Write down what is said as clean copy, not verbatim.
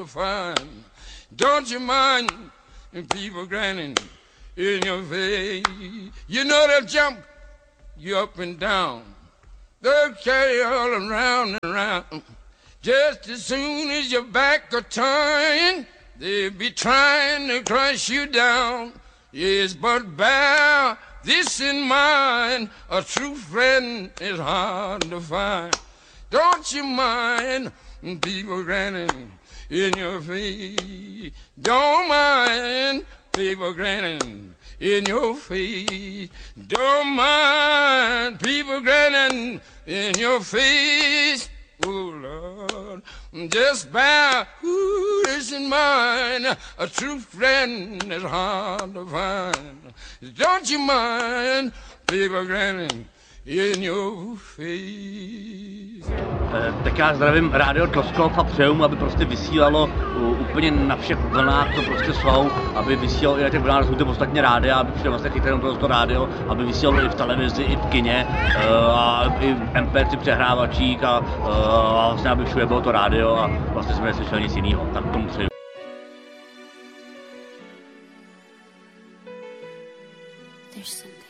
to find. Don't you mind people grinning in your face? You know they'll jump you up and down. They'll carry you all around and around. Just as soon as your back are turned, they'll be trying to crush you down. Yes, but bear this in mind, a true friend is hard to find. Don't you mind people grinning in your face? Don't mind people grinning in your face. Don't mind people grinning in your face. Oh, Lord, just bear this in mind, a true friend is hard to find. Don't you mind people grinning in your face. Tak já zdravím rádio Tloskov a přeju mu, aby prostě vysílalo úplně na všech vlnách, co prostě jsou, aby vysílalo i na těch vlnách, rozumíte ostatně rádia, aby všude vlastně chytali to rádio, aby vysílalo i v televizi, i v kině, a i v MP3 přehrávačích a vlastně aby všude bylo to rádio a vlastně jsme neslyšeli nic jiného. Tak tomu přeju. There's something